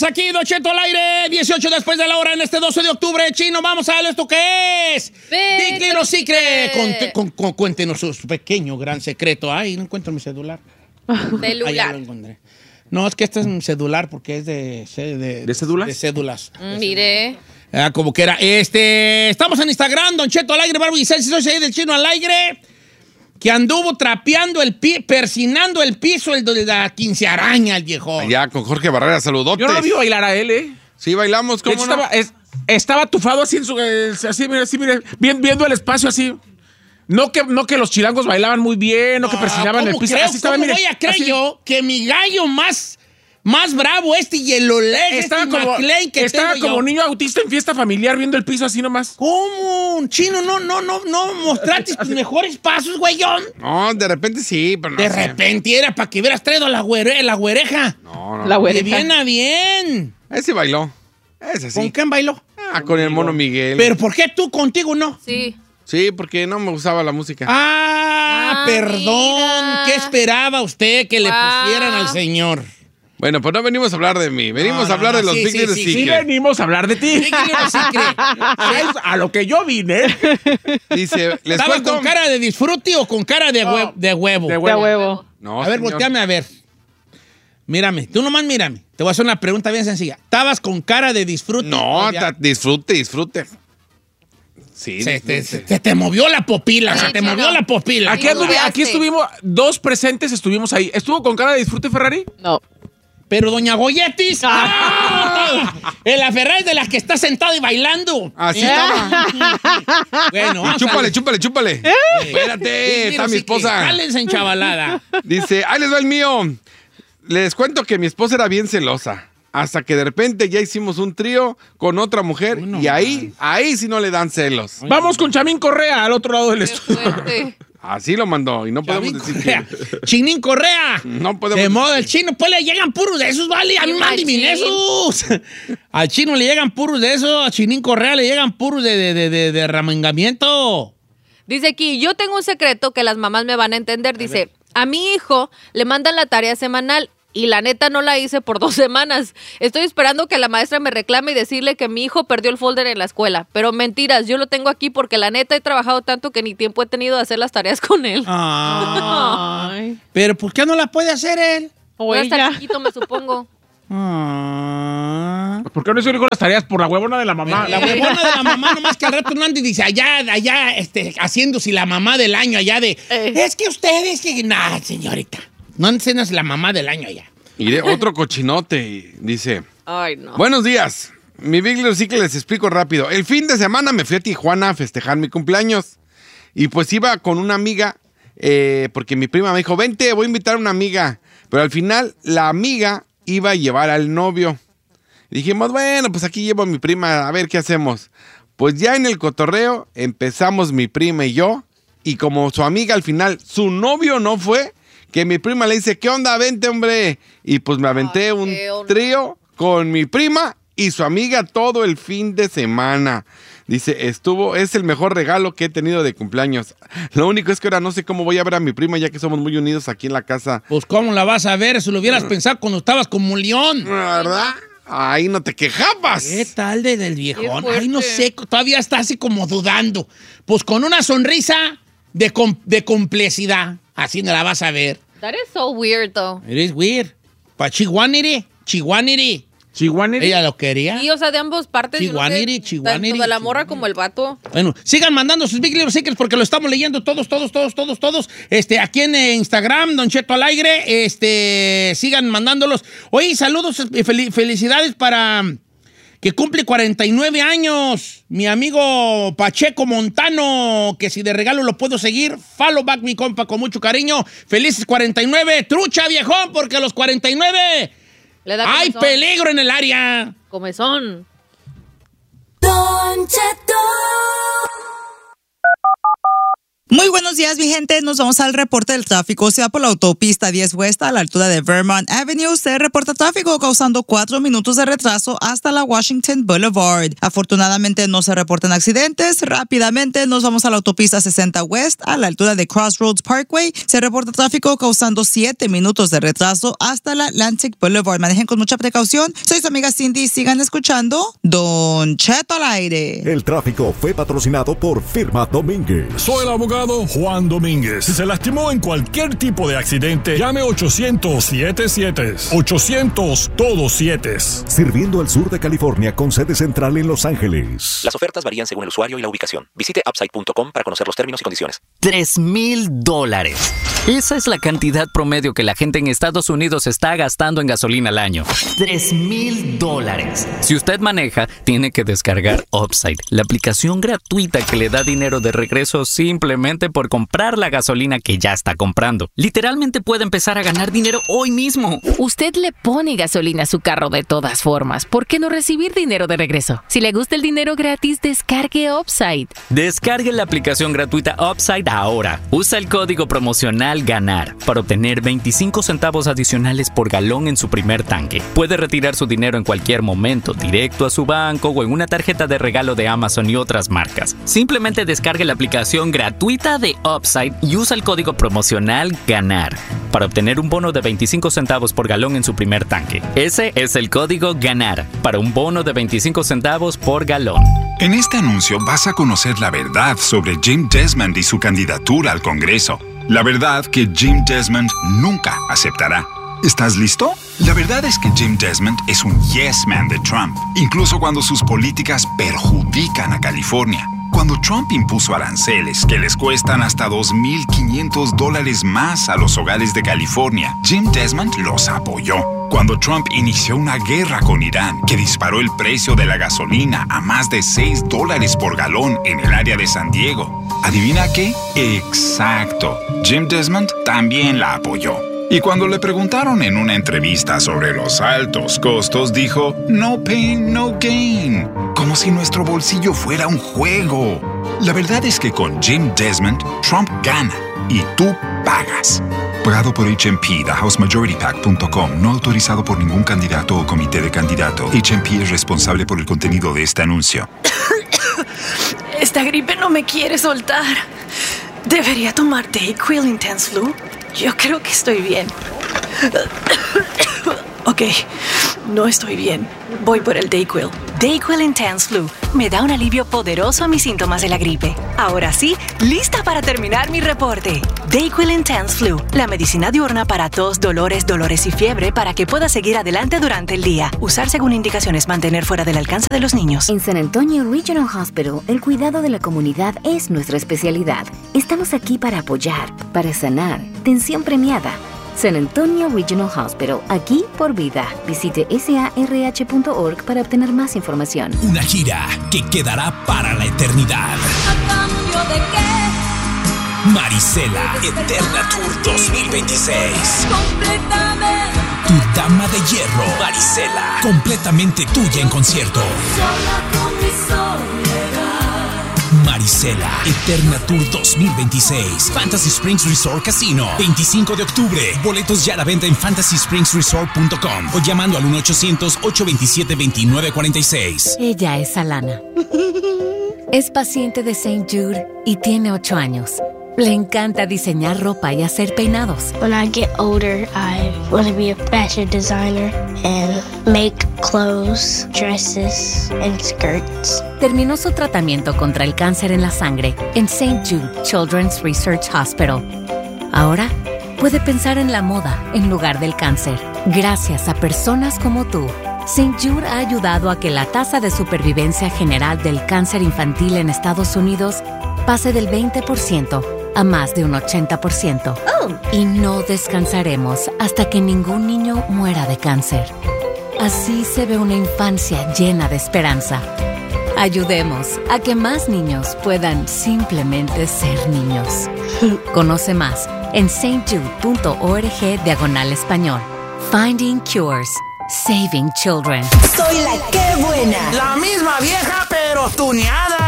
aquí, Don Cheto al aire, 18 después de la hora en este 12 de octubre. Chino, vamos a ver esto que es. Big Little Secret. Cuéntenos su pequeño, gran secreto. Ay, no encuentro mi celular. Celular. Ya lo encontré. No, es que este es mi celular porque es de cédulas. De cédulas. Mire. Como que era. Estamos en Instagram, Don Cheto al aire, Barbie y Celsi, soy del Chino al aire, que anduvo trapeando persinando el piso de la quincearaña, el viejo. Ya, con Jorge Barrera, saludotes. Yo no lo vi bailar a él, ¿eh? Sí, bailamos, De ¿cómo hecho, no? estaba tufado así en su... así, mire, viendo el espacio así. No que los chilangos bailaban muy bien, no que persinaban el piso. Así estaba, ¿Cómo mire, voy a creer así. yo que mi gallo más bravo, Yellow Leg, Estaba como niño autista en fiesta familiar viendo el piso así nomás. ¿Cómo? Chino, no mostraste tus mejores pasos, güeyón. No, de repente sí, pero no De sé. repente era para que hubieras traído la güereja. No. La De güereja. bien a bien. Ese bailó. Ese sí. ¿Con quién bailó? Con el mono Miguel. ¿Pero por qué tú contigo no? Sí. Sí, porque no me gustaba la música. Perdón. mira. ¿Qué esperaba usted que le Wow. pusieran al señor? Bueno, pues no venimos a hablar de mí. Venimos a hablar no, de los sí, Big sí, Little sí, Sí Secret. venimos a hablar de ti. Big Little Secret. A lo que yo vine. Dice, les ¿Estaba cuento... con cara de disfrute o con cara de huevo? De huevo. De huevo. No, A ver, señor. volteame a ver. Mírame, tú nomás mírame. Te voy a hacer una pregunta bien sencilla. ¿Estabas con cara de disfrute? No, O ya- disfrute. Sí, se te movió la popila, Sí, se te Chino. movió la popila. Aquí estuvimos, dos presentes estuvimos ahí. ¿Estuvo con cara de disfrute Ferrari? No. Pero doña Goyetis, en la Ferrari de las que está sentada y bailando. Así ¿Eh? estaba. Bueno, vamos a ver. Chúpale. Espérate, está mi esposa. Cálense en chavalada. Dice, ahí les va el mío. Les cuento que mi esposa era bien celosa. Hasta que de repente ya hicimos un trío con otra mujer Uy, no y ahí sí no le dan celos. Vamos con Chamín Correa al otro lado del Qué estudio. fuerte. Así lo mandó y no podemos Chavín decir Correa. que... Chinín Correa. No podemos De moda decir. el chino, pues le llegan puros de esos, vale. A mí Qué mándenme machín. esos. Al chino le llegan puros de esos. A Chinín Correa le llegan puros de ramengamiento. Dice aquí, yo tengo un secreto que las mamás me van a entender. Dice, a mi hijo le mandan la tarea semanal y la neta no la hice por 2 semanas. Estoy esperando que la maestra me reclame y decirle que mi hijo perdió el folder en la escuela. Pero mentiras, yo lo tengo aquí porque la neta he trabajado tanto que ni tiempo he tenido de hacer las tareas con él. Ay. Pero ¿por qué no la puede hacer él? Voy a estar chiquito, me supongo. Ah. ¿Por qué no hizo hijo las tareas? Por la huevona de la mamá. La huevona de la mamá, nomás que al rato no anda y dice allá, haciendo si la mamá del año allá de. Es que ustedes que. Nah, señorita. No enseñas la mamá del año allá. Mire, otro cochinote y dice, Ay, no. buenos días. Mi Big Little Secret les explico rápido. El fin de semana me fui a Tijuana a festejar mi cumpleaños. Y pues iba con una amiga, porque mi prima me dijo, vente, voy a invitar a una amiga. Pero al final la amiga iba a llevar al novio. Y dijimos, bueno, pues aquí llevo a mi prima, a ver qué hacemos. Pues ya en el cotorreo empezamos mi prima y yo. Y como su amiga al final, su novio no fue, que mi prima le dice, ¿qué onda? Vente, hombre. Y pues me aventé un qué horror. trío con mi prima y su amiga todo el fin de semana. Dice, es el mejor regalo que he tenido de cumpleaños. Lo único es que ahora no sé cómo voy a ver a mi prima, ya que somos muy unidos aquí en la casa. Pues, ¿cómo la vas a ver? Si lo hubieras pensado cuando estabas como león. ¿Verdad? Ahí no te quejabas. ¿Qué tal del Qué viejón? fuerte. Ay, no sé, todavía está así como dudando. Pues con una sonrisa de complicidad. Así no la vas a ver. That is so weird, though. It is weird. Pa' Chihuaniri. Chihuahua. Ella lo quería. Sí, o sea, de ambas partes. yo no sé, Chihuaniri, tanto de la morra como el vato. Bueno, sigan mandando sus Big Little Secrets porque lo estamos leyendo todos. Aquí en Instagram, Don Cheto al aire. Sigan mandándolos. Oye, saludos y felicidades para que cumple 49 años. Mi amigo Pacheco Montano, que si de regalo lo puedo seguir. Follow back, mi compa, con mucho cariño. Felices 49. Trucha, viejón, porque a los 49 Le da hay comezón. peligro en el área. Comezón. Don Cheto. Muy buenos días, mi gente. Nos vamos al reporte del tráfico. Se va por la autopista 10 West a la altura de Vermont Avenue. Se reporta tráfico causando 4 minutos de retraso hasta la Washington Boulevard. Afortunadamente no se reportan accidentes. Rápidamente nos vamos a la autopista 60 West a la altura de Crossroads Parkway. Se reporta tráfico causando 7 minutos de retraso hasta la Atlantic Boulevard. Manejen con mucha precaución. Soy su amiga Cindy. Sigan escuchando Don Cheto al aire. El tráfico fue patrocinado por Firma Domínguez. Soy el abogado Juan Domínguez. Si se lastimó en cualquier tipo de accidente, llame 800-77. 800 todos 7. Sirviendo al sur de California con sede central en Los Ángeles. Las ofertas varían según el usuario y la ubicación. Visite upside.com para conocer los términos y condiciones. $3,000. Esa es la cantidad promedio que la gente en Estados Unidos está gastando en gasolina al año. $3,000. Si usted maneja, tiene que descargar Upside, la aplicación gratuita que le da dinero de regreso simplemente por comprar la gasolina que ya está comprando. Literalmente puede empezar a ganar dinero hoy mismo. Usted le pone gasolina a su carro de todas formas. ¿Por qué no recibir dinero de regreso? Si le gusta el dinero gratis, descargue Upside. Descargue la aplicación gratuita Upside ahora. Usa el código promocional GANAR para obtener 25 centavos adicionales por galón en su primer tanque. Puede retirar su dinero en cualquier momento, directo a su banco o en una tarjeta de regalo de Amazon y otras marcas. Simplemente descargue la aplicación gratuita de Upside y usa el código promocional GANAR para obtener un bono de 25 centavos por galón en su primer tanque. Ese es el código GANAR para un bono de 25 centavos por galón. En este anuncio vas a conocer la verdad sobre Jim Desmond y su candidatura al Congreso. La verdad que Jim Desmond nunca aceptará. ¿Estás listo? La verdad es que Jim Desmond es un yes man de Trump, incluso cuando sus políticas perjudican a California. Cuando Trump impuso aranceles que les cuestan hasta $2,500 más a los hogares de California, Jim Desmond los apoyó. Cuando Trump inició una guerra con Irán que disparó el precio de la gasolina a más de $6 por galón en el área de San Diego, ¿adivina qué? Exacto. Jim Desmond también la apoyó. Y cuando le preguntaron en una entrevista sobre los altos costos, dijo, no pain, no gain. Como si nuestro bolsillo fuera un juego. La verdad es que con Jim Desmond, Trump gana y tú pagas. Pagado por HMP, TheHouseMajorityPAC.com. No autorizado por ningún candidato o comité de candidato. HMP es responsable por el contenido de este anuncio. Esta gripe no me quiere soltar. ¿Debería tomar Dayquil Intense Flu? Yo creo que estoy bien. Ok, no estoy bien. Voy por el Dayquil. Dayquil Intense Flu me da un alivio poderoso a mis síntomas de la gripe. Ahora sí, lista para terminar mi reporte. Dayquil Intense Flu, la medicina diurna para tos, dolores y fiebre para que pueda seguir adelante durante el día. Usar según indicaciones, mantener fuera del alcance de los niños. En San Antonio Regional Hospital, el cuidado de la comunidad es nuestra especialidad. Estamos aquí para apoyar, para sanar. Tensión premiada. San Antonio Regional Hospital, aquí por vida. Visite sarh.org para obtener más información. Una gira que quedará para la eternidad. ¿A cambio de qué? Marisela, Eterna Tour 2026. Completamente. Tu dama de hierro, Marisela, completamente tuya en concierto. Sola con mi soledad. Marisela, Eterna Tour 2026. Fantasy Springs Resort Casino, 25 de octubre. Boletos ya a la venta en fantasyspringsresort.com o llamando al 1-800-827-2946. Ella es Alana. Es paciente de St. Jude y tiene 8 años. Le encanta diseñar ropa y hacer peinados. When I get older, I want to be a fashion designer and make clothes, dresses, and skirts. Terminó su tratamiento contra el cáncer en la sangre en St. Jude Children's Research Hospital. Ahora puede pensar en la moda en lugar del cáncer. Gracias a personas como tú, St. Jude ha ayudado a que la tasa de supervivencia general del cáncer infantil en Estados Unidos pase del 20% a más de un 80%. Y no descansaremos hasta que ningún niño muera de cáncer. Así se ve una infancia llena de esperanza. Ayudemos a que más niños puedan simplemente ser niños. Conoce más en stjude.org/español. Finding Cures. Saving Children. Soy la que buena. La misma vieja pero tuneada.